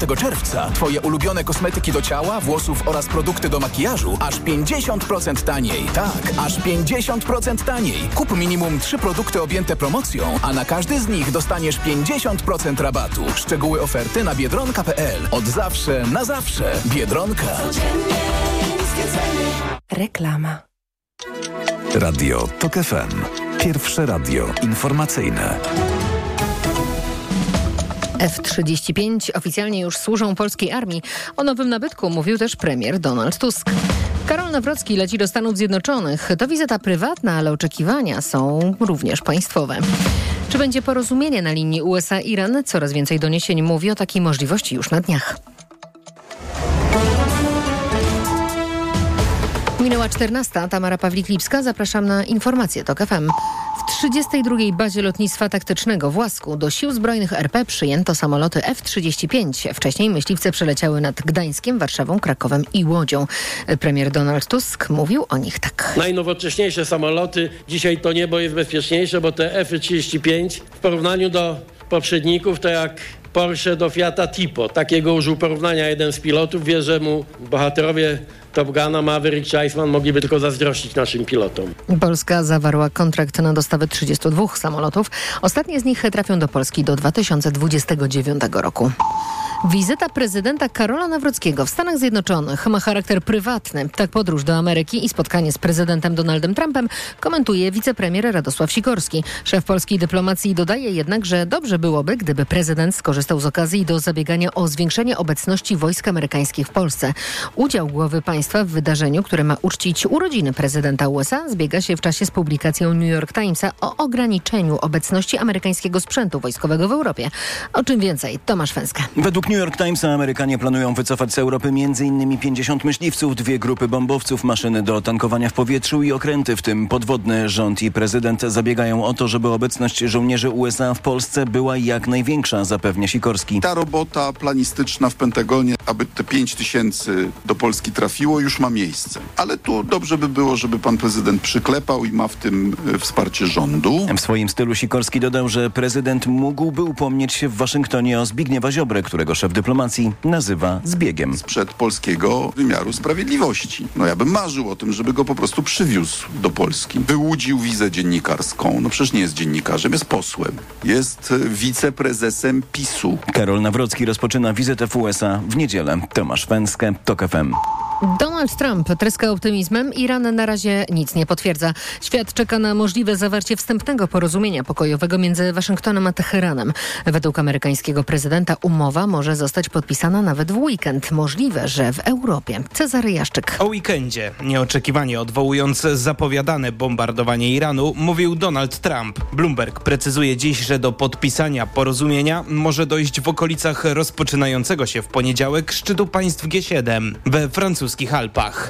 9 czerwca Twoje ulubione kosmetyki do ciała, włosów oraz produkty do makijażu aż 50% taniej. Tak, aż 50% taniej. Kup minimum 3 produkty objęte promocją, a na każdy z nich dostaniesz 50% rabatu. Szczegóły oferty na biedronka.pl. Od zawsze na zawsze. Biedronka. Reklama. Radio TOK FM. Pierwsze radio informacyjne. F-35 oficjalnie już służą polskiej armii. O nowym nabytku mówił też premier Donald Tusk. Karol Nawrocki leci do Stanów Zjednoczonych. To wizyta prywatna, ale oczekiwania są również państwowe. Czy będzie porozumienie na linii USA-Iran? Coraz więcej doniesień mówi o takiej możliwości już na dniach. Minęła 14. Tamara Pawlik-Lipska. Zapraszam na informacje TOK FM. W 32. bazie lotnictwa taktycznego w Łasku do Sił Zbrojnych RP przyjęto samoloty F-35. Wcześniej myśliwce przeleciały nad Gdańskiem, Warszawą, Krakowem i Łodzią. Premier Donald Tusk mówił o nich tak. Najnowocześniejsze samoloty. Dzisiaj to niebo jest bezpieczniejsze, bo te F-35 w porównaniu do poprzedników to jak Porsche do Fiata Tipo. Takiego użył porównania jeden z pilotów. Wie, że mu bohaterowie Top Guna, Maverick czy Iceman mogliby tylko zazdrościć naszym pilotom. Polska zawarła kontrakt na dostawę 32 samolotów. Ostatnie z nich trafią do Polski do 2029 roku. Wizyta prezydenta Karola Nawrockiego w Stanach Zjednoczonych ma charakter prywatny. Tak podróż do Ameryki i spotkanie z prezydentem Donaldem Trumpem komentuje wicepremier Radosław Sikorski. Szef polskiej dyplomacji dodaje jednak, że dobrze byłoby, gdyby prezydent skorzystał z okazji do zabiegania o zwiększenie obecności wojsk amerykańskich w Polsce. Udział głowy państwa w wydarzeniu, które ma uczcić urodziny prezydenta USA, zbiega się w czasie z publikacją New York Timesa o ograniczeniu obecności amerykańskiego sprzętu wojskowego w Europie. O czym więcej, Tomasz Fęska. Według New York Timesa Amerykanie planują wycofać z Europy m.in. 50 myśliwców, 2 grupy bombowców, maszyny do tankowania w powietrzu i okręty, w tym podwodne. Rząd i prezydent zabiegają o to, żeby obecność żołnierzy USA w Polsce była jak największa, zapewnia Sikorski. Ta robota planistyczna w Pentagonie, aby te 5000 do Polski trafiło, już ma miejsce. Ale tu dobrze by było, żeby pan prezydent przyklepał i ma w tym wsparcie rządu. W swoim stylu Sikorski dodał, że prezydent mógłby upomnieć się w Waszyngtonie o Zbigniewa Ziobrę, którego szef dyplomacji nazywa zbiegiem. Sprzed polskiego wymiaru sprawiedliwości. Ja bym marzył o tym, żeby go po prostu przywiózł do Polski. Wyłudził wizę dziennikarską. Przecież nie jest dziennikarzem, jest posłem. Jest wiceprezesem PiS-u. Karol Nawrocki rozpoczyna wizytę w USA w niedzielę. Tomasz Węskę, TOK FM. Donald Trump tryska optymizmem. Iran na razie nic nie potwierdza. Świat czeka na możliwe zawarcie wstępnego porozumienia pokojowego między Waszyngtonem a Teheranem. Według amerykańskiego prezydenta umowa może zostać podpisana nawet w weekend. Możliwe, że w Europie. Cezary Jaszczyk. O weekendzie, nieoczekiwanie odwołując zapowiadane bombardowanie Iranu, mówił Donald Trump. Bloomberg precyzuje dziś, że do podpisania porozumienia może dojść w okolicach rozpoczynającego się w poniedziałek szczytu państw G7 we francuskich Alpach.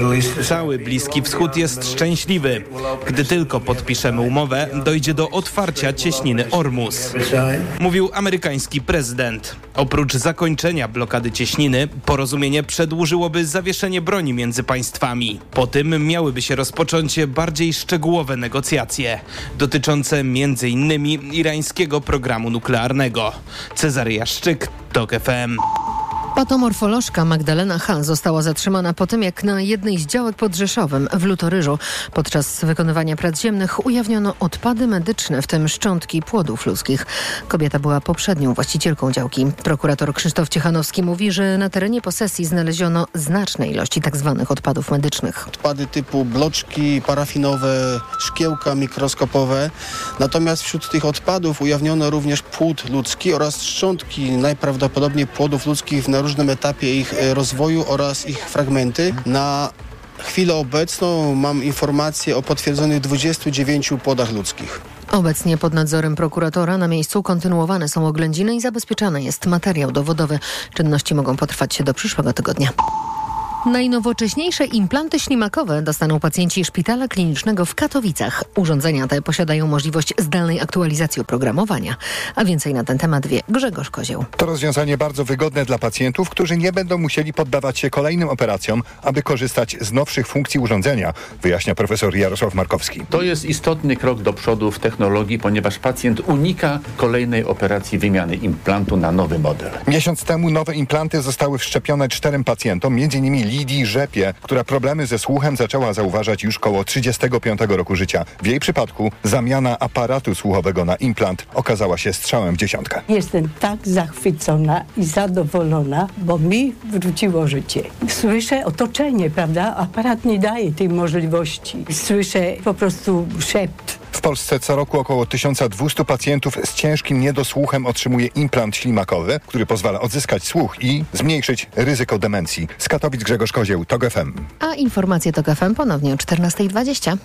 Cały Bliski Wschód jest szczęśliwy. Gdy tylko podpiszemy umowę, dojdzie do otwarcia cieśniny Ormus, mówił amerykański prezydent. Oprócz zakończenia blokady cieśniny, porozumienie przedłużyłoby zawieszenie broni między państwami. Po tym miałyby się rozpocząć bardziej szczegółowe negocjacje, dotyczące m.in. irańskiego programu nuklearnego. Cezary Jaszczyk, TOK FM. Patomorfolożka Magdalena H. została zatrzymana po tym, jak na jednej z działek pod Rzeszowem w Lutoryżu podczas wykonywania prac ziemnych ujawniono odpady medyczne, w tym szczątki płodów ludzkich. Kobieta była poprzednią właścicielką działki. Prokurator Krzysztof Ciechanowski mówi, że na terenie posesji znaleziono znaczne ilości tzw. odpadów medycznych. Odpady typu bloczki parafinowe, szkiełka mikroskopowe. Natomiast wśród tych odpadów ujawniono również płód ludzki oraz szczątki najprawdopodobniej płodów ludzkich na różnym etapie ich rozwoju oraz ich fragmenty. Na chwilę obecną mam informacje o potwierdzonych 29 płodach ludzkich. Obecnie pod nadzorem prokuratora na miejscu kontynuowane są oględziny i zabezpieczany jest materiał dowodowy. Czynności mogą potrwać do przyszłego tygodnia. Najnowocześniejsze implanty ślimakowe dostaną pacjenci Szpitala Klinicznego w Katowicach. Urządzenia te posiadają możliwość zdalnej aktualizacji oprogramowania. A więcej na ten temat wie Grzegorz Kozieł. To rozwiązanie bardzo wygodne dla pacjentów, którzy nie będą musieli poddawać się kolejnym operacjom, aby korzystać z nowszych funkcji urządzenia, wyjaśnia profesor Jarosław Markowski. To jest istotny krok do przodu w technologii, ponieważ pacjent unika kolejnej operacji wymiany implantu na nowy model. Miesiąc temu nowe implanty zostały wszczepione 4 pacjentom, m.in. Lidii Rzepie, która problemy ze słuchem zaczęła zauważać już koło 35 roku życia. W jej przypadku zamiana aparatu słuchowego na implant okazała się strzałem w dziesiątkę. Jestem tak zachwycona i zadowolona, bo mi wróciło życie. Słyszę otoczenie, prawda? Aparat nie daje tej możliwości. Słyszę po prostu szept. W Polsce co roku około 1200 pacjentów z ciężkim niedosłuchem otrzymuje implant ślimakowy, który pozwala odzyskać słuch i zmniejszyć ryzyko demencji. Z Katowic Grzegorz Kozieł, TOG FM. A informacje TOG FM ponownie o 14:20.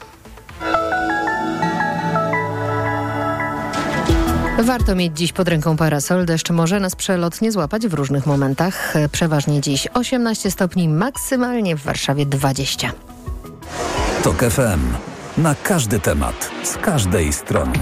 Warto mieć dziś pod ręką parasol. Deszcz może nas przelotnie złapać w różnych momentach. Przeważnie dziś 18 stopni, maksymalnie w Warszawie 20. TOG FM. Na każdy temat, z każdej strony.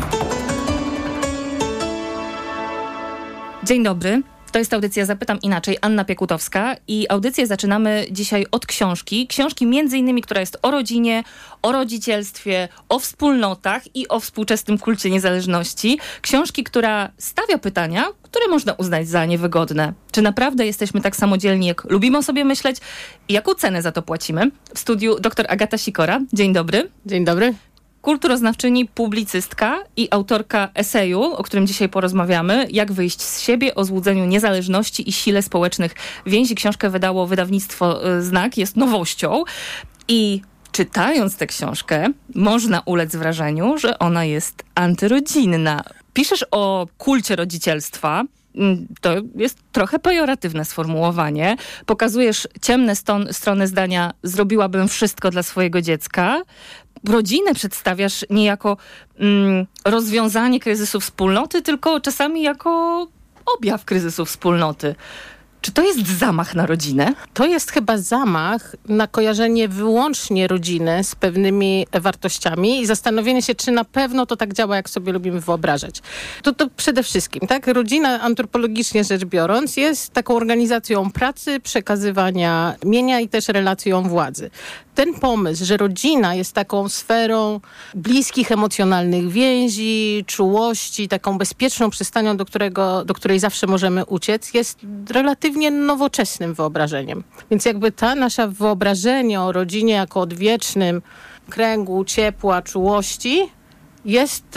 Dzień dobry. To jest audycja Zapytam Inaczej, Anna Piekutowska i audycję zaczynamy dzisiaj od książki. Książki między innymi, która jest o rodzinie, o rodzicielstwie, o wspólnotach i o współczesnym kulcie niezależności. Książki, która stawia pytania, które można uznać za niewygodne. Czy naprawdę jesteśmy tak samodzielni, jak lubimy o sobie myśleć i jaką cenę za to płacimy? W studiu dr Agata Sikora. Dzień dobry. Dzień dobry. Kulturoznawczyni, publicystka i autorka eseju, o którym dzisiaj porozmawiamy, Jak wyjść z siebie, o złudzeniu niezależności i sile społecznych więzi. Książkę wydało wydawnictwo Znak, jest nowością i czytając tę książkę można ulec wrażeniu, że ona jest antyrodzinna. Piszesz o kulcie rodzicielstwa. To jest trochę pejoratywne sformułowanie. Pokazujesz ciemne strony zdania zrobiłabym wszystko dla swojego dziecka. Rodzinę przedstawiasz nie jako rozwiązanie kryzysu wspólnoty, tylko czasami jako objaw kryzysu wspólnoty. Czy to jest zamach na rodzinę? To jest chyba zamach na kojarzenie wyłącznie rodziny z pewnymi wartościami i zastanowienie się, czy na pewno to tak działa, jak sobie lubimy wyobrażać. To przede wszystkim, tak? Rodzina, antropologicznie rzecz biorąc, jest taką organizacją pracy, przekazywania mienia i też relacją władzy. Ten pomysł, że rodzina jest taką sferą bliskich, emocjonalnych więzi, czułości, taką bezpieczną przystanią, do której zawsze możemy uciec, jest relatywnie nowoczesnym wyobrażeniem. Więc jakby ta nasza wyobrażenie o rodzinie jako odwiecznym kręgu ciepła, czułości jest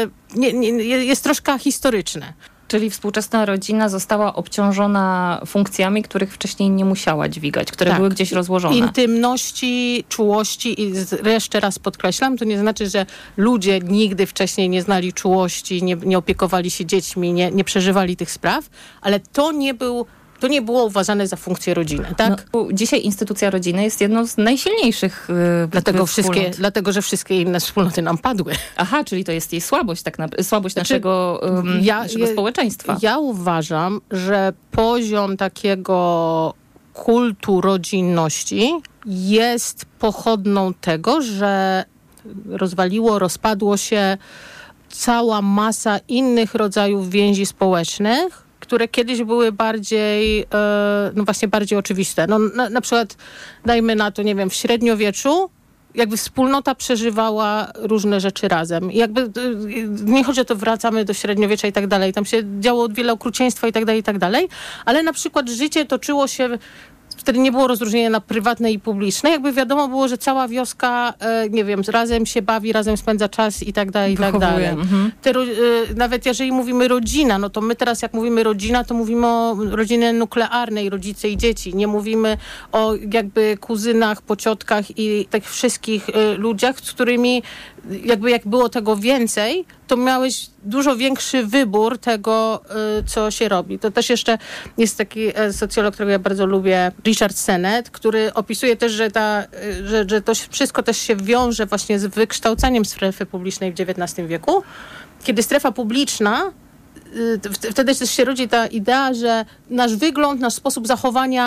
troszkę historyczne. Czyli współczesna rodzina została obciążona funkcjami, których wcześniej nie musiała dźwigać, które były gdzieś rozłożone. Intymności, czułości i jeszcze raz podkreślam, to nie znaczy, że ludzie nigdy wcześniej nie znali czułości, nie opiekowali się dziećmi, nie przeżywali tych spraw, ale to nie było uważane za funkcję rodziny, tak? No, dzisiaj instytucja rodziny jest jedną z najsilniejszych Dlatego, że wszystkie inne wspólnoty nam padły. Aha, czyli to jest jej słabość, słabość naszego społeczeństwa. Ja uważam, że poziom takiego kultu rodzinności jest pochodną tego, że rozpadło się cała masa innych rodzajów więzi społecznych, które kiedyś były bardziej oczywiste. Na przykład, dajmy na to, nie wiem, w średniowieczu jakby wspólnota przeżywała różne rzeczy razem. Nie chodzi o to, wracamy do średniowiecza i tak dalej. Tam się działo wiele okrucieństwa i tak dalej, ale na przykład życie toczyło się. Wtedy nie było rozróżnienia na prywatne i publiczne. Jakby wiadomo było, że cała wioska, razem się bawi, razem spędza czas i tak dalej, i tak dalej. Mhm. Nawet jeżeli mówimy rodzina, no to my teraz jak mówimy rodzina, to mówimy o rodzinie nuklearnej, rodzice i dzieci. Nie mówimy o jakby kuzynach, pociotkach i tych wszystkich ludziach, z którymi jak było tego więcej, to miałeś dużo większy wybór tego, co się robi. To też jeszcze jest taki socjolog, którego ja bardzo lubię, Richard Sennett, który opisuje też, że to wszystko też się wiąże właśnie z wykształcaniem strefy publicznej w XIX wieku. Kiedy strefa publiczna, wtedy też się rodzi ta idea, że nasz wygląd, nasz sposób zachowania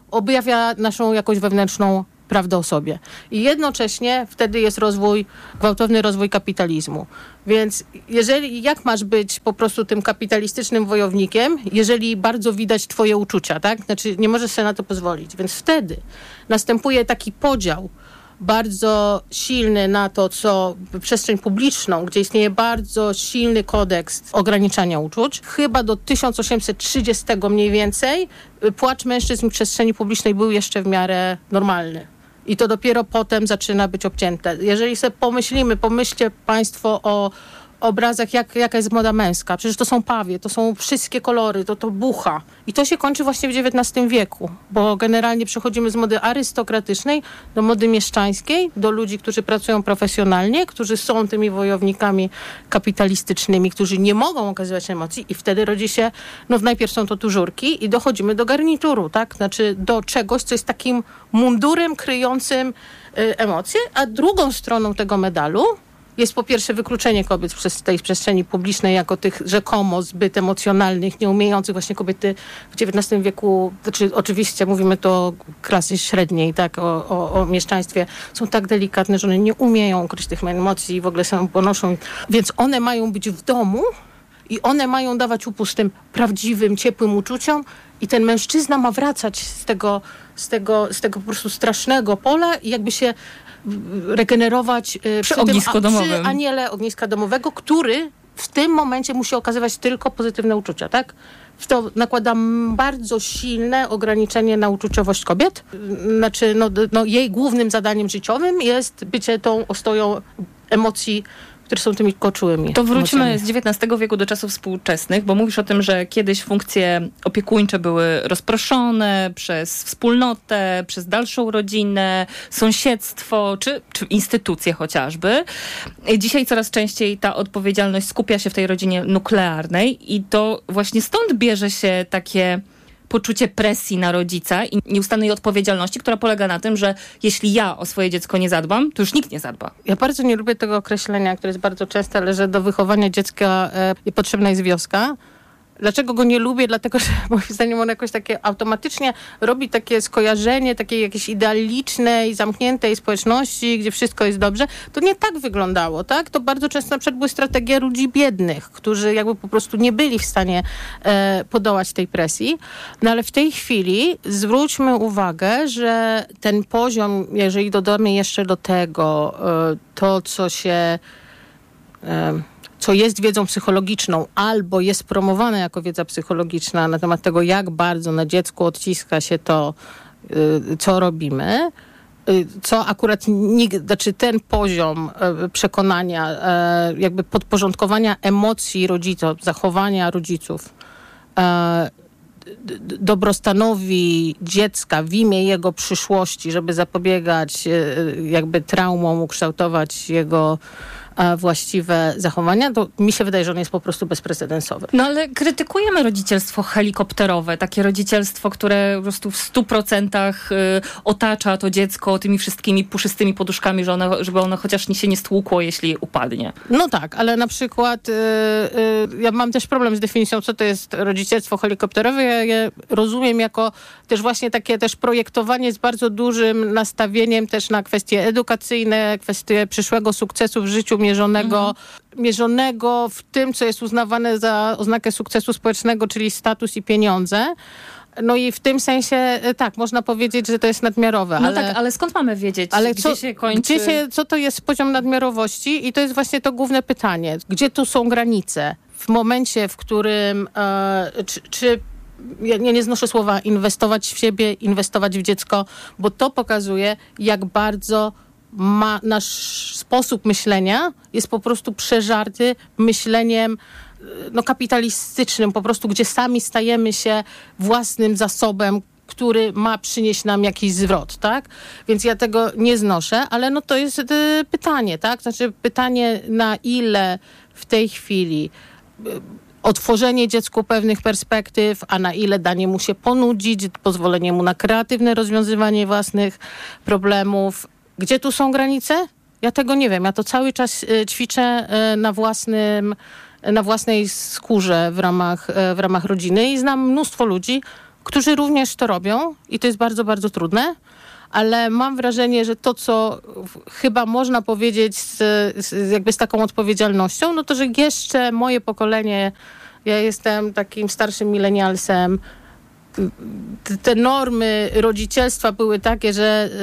objawia naszą jakąś wewnętrzną prawdę o sobie. I jednocześnie wtedy jest gwałtowny rozwój kapitalizmu. Więc jak masz być po prostu tym kapitalistycznym wojownikiem, jeżeli bardzo widać twoje uczucia, tak? Znaczy nie możesz sobie na to pozwolić. Więc wtedy następuje taki podział bardzo silny na to, co przestrzeń publiczną, gdzie istnieje bardzo silny kodeks ograniczania uczuć. Chyba do 1830 mniej więcej płacz mężczyzn w przestrzeni publicznej był jeszcze w miarę normalny. I to dopiero potem zaczyna być obcięte. Jeżeli sobie pomyślcie państwo o obrazach, jaka jest moda męska. Przecież to są pawie, to są wszystkie kolory, to bucha. I to się kończy właśnie w XIX wieku, bo generalnie przechodzimy z mody arystokratycznej do mody mieszczańskiej, do ludzi, którzy pracują profesjonalnie, którzy są tymi wojownikami kapitalistycznymi, którzy nie mogą okazywać emocji i wtedy rodzi się, najpierw są to tużurki i dochodzimy do garnituru, tak? Znaczy do czegoś, co jest takim mundurem kryjącym emocje, a drugą stroną tego medalu jest po pierwsze wykluczenie kobiet z tej przestrzeni publicznej jako tych rzekomo zbyt emocjonalnych, nieumiejących właśnie kobiety w XIX wieku, znaczy oczywiście mówimy tu o klasie średniej, tak, o mieszczaństwie, są tak delikatne, że one nie umieją ukryć tych emocji i w ogóle się ponoszą. Więc one mają być w domu i one mają dawać upust tym prawdziwym, ciepłym uczuciom i ten mężczyzna ma wracać z tego po prostu strasznego pola i jakby się regenerować przy aniele ogniska domowego, który w tym momencie musi okazywać tylko pozytywne uczucia, tak? To nakłada bardzo silne ograniczenie na uczuciowość kobiet. Znaczy, jej głównym zadaniem życiowym jest bycie tą ostoją emocji, które są tymi koczułymi. To wróćmy z XIX wieku do czasów współczesnych, bo mówisz o tym, że kiedyś funkcje opiekuńcze były rozproszone przez wspólnotę, przez dalszą rodzinę, sąsiedztwo, czy instytucje chociażby. Dzisiaj coraz częściej ta odpowiedzialność skupia się w tej rodzinie nuklearnej i to właśnie stąd bierze się takie poczucie presji na rodzica i nieustannej odpowiedzialności, która polega na tym, że jeśli ja o swoje dziecko nie zadbam, to już nikt nie zadba. Ja bardzo nie lubię tego określenia, które jest bardzo częste, ale że do wychowania dziecka potrzebna jest wioska. Dlaczego go nie lubię? Dlatego, że moim zdaniem on jakoś takie automatycznie robi takie skojarzenie takiej jakiejś idealicznej, zamkniętej społeczności, gdzie wszystko jest dobrze. To nie tak wyglądało, tak? To bardzo często na przykład były strategie ludzi biednych, którzy jakby po prostu nie byli w stanie podołać tej presji. No ale w tej chwili zwróćmy uwagę, że ten poziom, jeżeli dodamy jeszcze do tego to, co jest wiedzą psychologiczną albo jest promowane jako wiedza psychologiczna na temat tego, jak bardzo na dziecku odciska się to, co robimy, co akurat znaczy ten poziom przekonania, jakby podporządkowania emocji rodziców, zachowania rodziców dobrostanowi dziecka w imię jego przyszłości, żeby zapobiegać jakby traumom, ukształtować jego właściwe zachowania, to mi się wydaje, że on jest po prostu bezprecedensowy. No ale krytykujemy rodzicielstwo helikopterowe, takie rodzicielstwo, które po prostu w 100% otacza to dziecko tymi wszystkimi puszystymi poduszkami, żeby ono chociaż się nie stłukło, jeśli upadnie. No tak, ale na przykład ja mam też problem z definicją, co to jest rodzicielstwo helikopterowe. Ja je rozumiem jako też właśnie takie też projektowanie z bardzo dużym nastawieniem też na kwestie edukacyjne, kwestie przyszłego sukcesu w życiu mierzonego w tym, co jest uznawane za oznakę sukcesu społecznego, czyli status i pieniądze. No i w tym sensie, tak, można powiedzieć, że to jest nadmiarowe. No tak, ale skąd mamy wiedzieć, gdzie się kończy? Co to jest poziom nadmiarowości? I to jest właśnie to główne pytanie. Gdzie tu są granice? W momencie, w którym ja nie znoszę słowa inwestować w siebie, inwestować w dziecko, bo to pokazuje, jak bardzo nasz sposób myślenia jest po prostu przeżarty myśleniem kapitalistycznym, po prostu gdzie sami stajemy się własnym zasobem, który ma przynieść nam jakiś zwrot, tak? Więc ja tego nie znoszę, ale to jest pytanie, tak? Znaczy pytanie, na ile w tej chwili otworzenie dziecku pewnych perspektyw, a na ile danie mu się ponudzić, pozwolenie mu na kreatywne rozwiązywanie własnych problemów. Gdzie tu są granice? Ja tego nie wiem. Ja to cały czas ćwiczę na własnej skórze w ramach rodziny i znam mnóstwo ludzi, którzy również to robią i to jest bardzo, bardzo trudne, ale mam wrażenie, że to, co chyba można powiedzieć z taką odpowiedzialnością, no to, że jeszcze moje pokolenie, ja jestem takim starszym milenialsem, te normy rodzicielstwa były takie,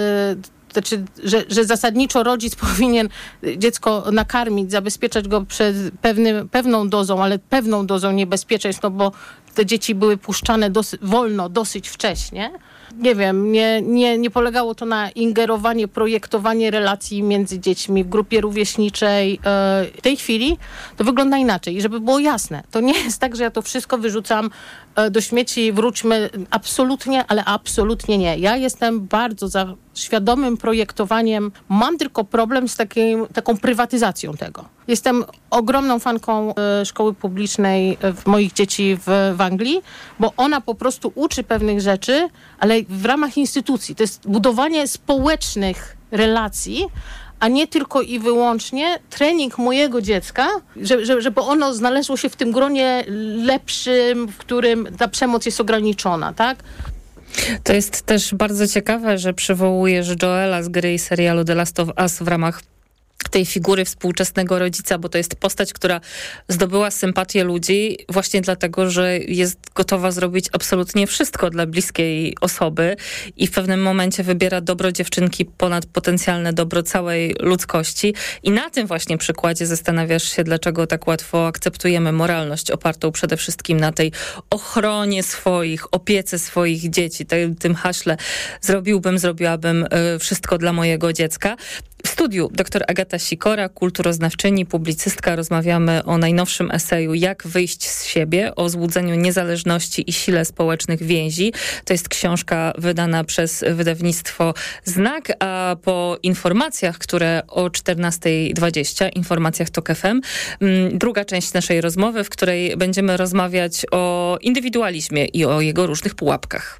że zasadniczo rodzic powinien dziecko nakarmić, zabezpieczać go przed pewną dozą, ale pewną dozą niebezpieczeństw, no bo te dzieci były puszczane wolno, dosyć wcześnie. Nie wiem, nie polegało to na ingerowanie, projektowanie relacji między dziećmi w grupie rówieśniczej. W tej chwili to wygląda inaczej. I żeby było jasne, to nie jest tak, że ja to wszystko wyrzucam do śmieci, wróćmy. Absolutnie, ale absolutnie nie. Ja jestem bardzo za świadomym projektowaniem. Mam tylko problem z taką prywatyzacją tego. Jestem ogromną fanką szkoły publicznej moich dzieci w Anglii, bo ona po prostu uczy pewnych rzeczy, ale w ramach instytucji. To jest budowanie społecznych relacji, a nie tylko i wyłącznie trening mojego dziecka, żeby ono znalazło się w tym gronie lepszym, w którym ta przemoc jest ograniczona, tak? To jest też bardzo ciekawe, że przywołujesz Joela z gry i serialu The Last of Us w ramach tej figury współczesnego rodzica, bo to jest postać, która zdobyła sympatię ludzi właśnie dlatego, że jest gotowa zrobić absolutnie wszystko dla bliskiej osoby i w pewnym momencie wybiera dobro dziewczynki ponad potencjalne dobro całej ludzkości. I na tym właśnie przykładzie zastanawiasz się, dlaczego tak łatwo akceptujemy moralność opartą przede wszystkim na tej ochronie swoich, opiece swoich dzieci, tym haśle zrobiłabym wszystko dla mojego dziecka. W studiu dr Agata Sikora, kulturoznawczyni, publicystka. Rozmawiamy o najnowszym eseju Jak wyjść z siebie, o złudzeniu niezależności i sile społecznych więzi. To jest książka wydana przez wydawnictwo Znak, a po informacjach, które o 14:20, informacjach TOK FM, druga część naszej rozmowy, w której będziemy rozmawiać o indywidualizmie i o jego różnych pułapkach.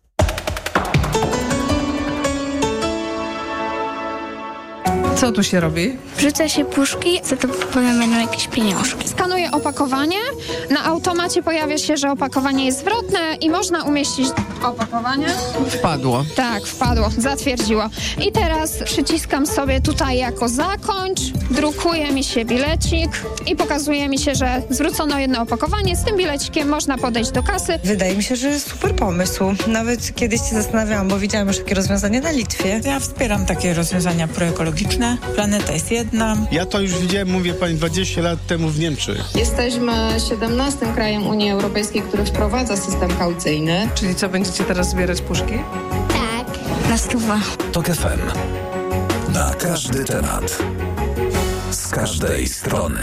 Co tu się robi? Wrzuca się puszki, za to potem będą jakieś pieniążki. Skanuję opakowanie. Na automacie pojawia się, że opakowanie jest zwrotne i można umieścić opakowanie. Wpadło. Tak, wpadło, zatwierdziło. I teraz przyciskam sobie tutaj jako zakończ, drukuje mi się bilecik i pokazuje mi się, że zwrócono jedno opakowanie. Z tym bilecikiem można podejść do kasy. Wydaje mi się, że super pomysł. Nawet kiedyś się zastanawiałam, bo widziałam już takie rozwiązanie na Litwie. Ja wspieram takie rozwiązania proekologiczne. Planeta jest jedna. Ja to już widziałem, mówię pani, 20 lat temu w Niemczech. Jesteśmy 17. krajem Unii Europejskiej, który wprowadza system kaucyjny. Czyli co, będziecie teraz zbierać puszki? Tak. Na 100. TOK FM. Na każdy temat. Z każdej strony.